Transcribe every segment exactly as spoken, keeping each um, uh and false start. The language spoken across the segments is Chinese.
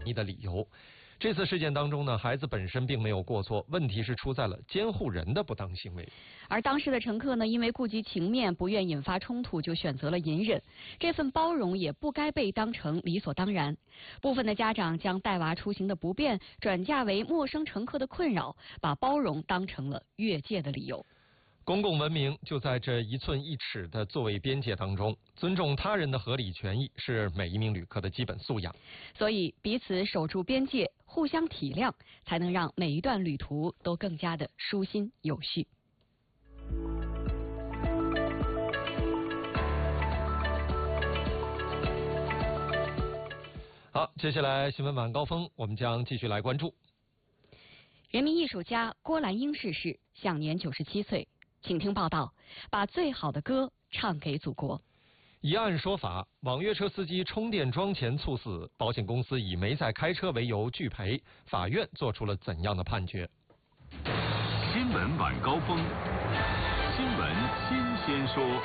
满意的理由。这次事件当中呢，孩子本身并没有过错，问题是出在了监护人的不当行为。 而当时的乘客呢，因为顾及情面，不愿引发冲突，就选择了隐忍。这份包容也不该被当成理所当然。部分的家长将带娃出行的不便转嫁为陌生乘客的困扰，把包容当成了越界的理由。 公共文明就在这一寸一尺的座位边界当中，尊重他人的合理权益是每一名旅客的基本素养。 所以，彼此守住边界，互相体谅，才能让每一段旅途都更加的舒心有序。 好，接下来新闻晚高峰，我们将继续来关注。 人民艺术家郭兰英逝世，享年九十七岁。请听报道，把最好的歌唱给祖国。 以案说法，网约车司机充电桩前猝死，保险公司以没在开车为由拒赔，法院做出了怎样的判决？ 新闻晚高峰，新闻新鲜说。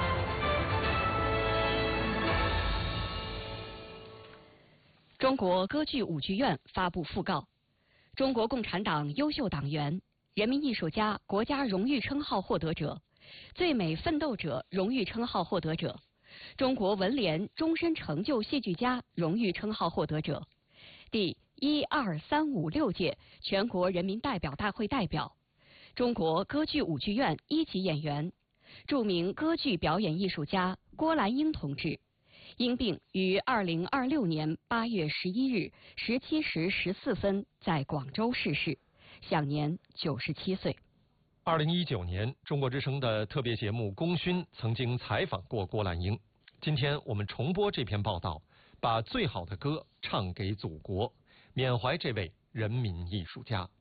中国歌剧舞剧院发布讣告：中国共产党优秀党员、人民艺术家国家荣誉称号获得者、最美奋斗者荣誉称号获得者、中国文联终身成就戏剧家荣誉称号获得者、第一二三五六届全国人民代表大会代表、中国歌剧舞剧院一级演员、著名歌剧表演艺术家郭兰英同志，因病于二零二六年八月十一日十七时十四分在广州逝世，享年九十七岁。 二零一九年，中国之声的特别节目《功勋》曾经采访过郭兰英。今天我们重播这篇报道，把最好的歌唱给祖国，缅怀这位人民艺术家。